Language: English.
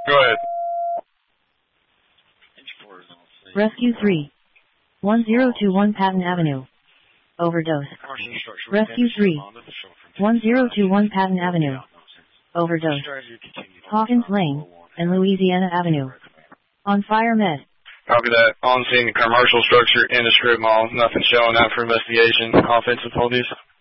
Go ahead. Rescue 3. 1021 Patton Avenue. Overdose. Rescue 3. 1021 Patton Avenue. Overdose. Hawkins Lane and Louisiana Avenue. On fire med. Copy that. On scene, commercial structure in the strip mall. Nothing showing out for investigation. Offensive police.